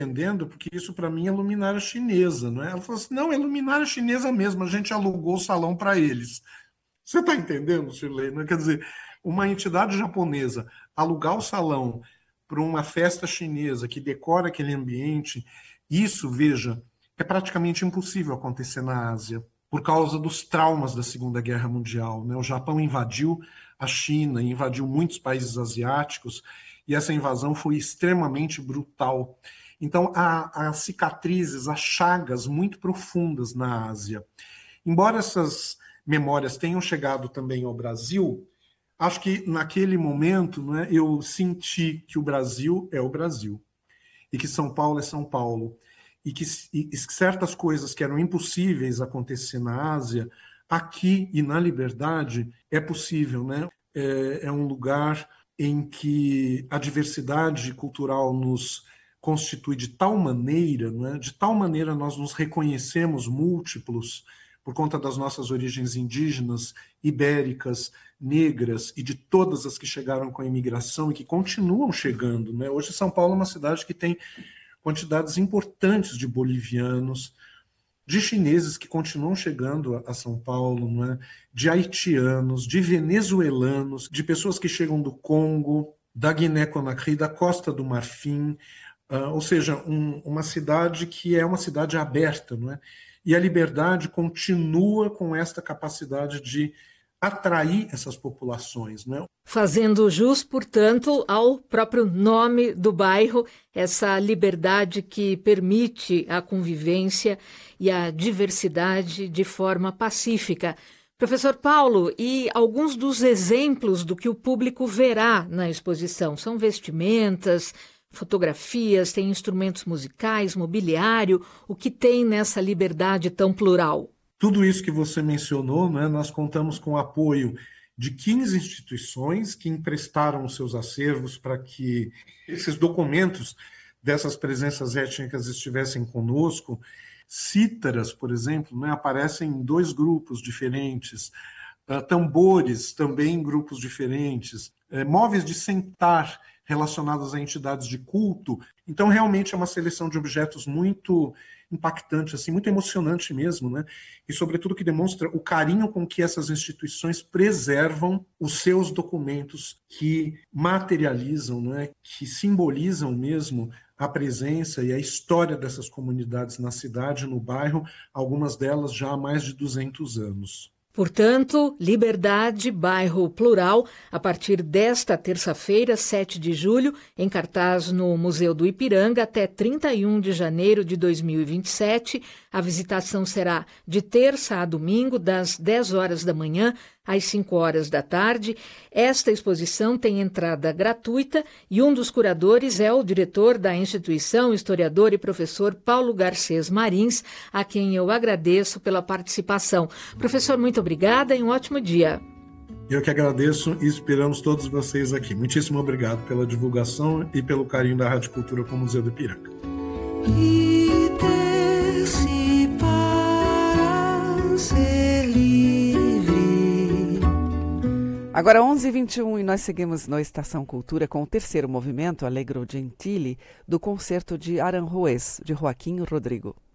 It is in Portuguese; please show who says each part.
Speaker 1: entendendo, porque isso para mim é luminária chinesa, não é? Ela falou assim, não, é luminária chinesa mesmo, a gente alugou o salão para eles. Você está entendendo, Shirley? Né? Quer dizer, uma entidade japonesa alugar o salão para uma festa chinesa que decora aquele ambiente, isso, veja, é praticamente impossível acontecer na Ásia, por causa dos traumas da Segunda Guerra Mundial, né? O Japão invadiu a China, invadiu muitos países asiáticos, e essa invasão foi extremamente brutal. Então, há cicatrizes, há chagas muito profundas na Ásia. Embora essas memórias tenham chegado também ao Brasil, acho que naquele momento, né, eu senti que o Brasil é o Brasil, e que São Paulo é São Paulo, e certas coisas que eram impossíveis acontecer na Ásia, aqui e na Liberdade é possível, né? É um lugar em que a diversidade cultural nos constitui de tal maneira, né? De tal maneira nós nos reconhecemos múltiplos por conta das nossas origens indígenas, ibéricas, negras e de todas as que chegaram com a imigração e que continuam chegando, né? Hoje São Paulo é uma cidade que tem quantidades importantes de bolivianos, de chineses que continuam chegando a São Paulo, não é? De haitianos, de venezuelanos, de pessoas que chegam do Congo, da Guiné-Conakry, da Costa do Marfim, ou seja, uma cidade que é uma cidade aberta, não é? E a Liberdade continua com esta capacidade de atrair essas populações, não é?
Speaker 2: Fazendo jus, portanto, ao próprio nome do bairro, essa liberdade que permite a convivência e a diversidade de forma pacífica. Professor Paulo, e alguns dos exemplos do que o público verá na exposição são vestimentas, fotografias, tem instrumentos musicais, mobiliário, o que tem nessa liberdade tão plural?
Speaker 1: Tudo isso que você mencionou, né, nós contamos com o apoio de 15 instituições que emprestaram os seus acervos para que esses documentos dessas presenças étnicas estivessem conosco. Cítaras, por exemplo, né, aparecem em 2 grupos diferentes, tambores também em grupos diferentes, móveis de sentar relacionados a entidades de culto. Então, realmente é uma seleção de objetos muito impactante, assim, muito emocionante mesmo, né? E, sobretudo, que demonstra o carinho com que essas instituições preservam os seus documentos que materializam, né? Que simbolizam mesmo a presença e a história dessas comunidades na cidade, no bairro, algumas delas já há mais de 200 anos.
Speaker 2: Portanto, Liberdade, bairro plural, a partir desta terça-feira, 7 de julho, em cartaz no Museu do Ipiranga até 31 de janeiro de 2027. A visitação será de terça a domingo, das 10 horas da manhã às 5 horas da tarde. Esta exposição tem entrada gratuita e um dos curadores é o diretor da instituição, historiador e professor Paulo Garcês Marins, a quem eu agradeço pela participação. Professor, muito obrigada e um ótimo dia.
Speaker 1: Eu que agradeço e esperamos todos vocês aqui. Muitíssimo obrigado pela divulgação e pelo carinho da Rádio Cultura com o Museu do Ipiranga.
Speaker 3: Agora 11h21 e nós seguimos na Estação Cultura com o terceiro movimento, Allegro Gentili, do concerto de Aranjuez, de Joaquim Rodrigo.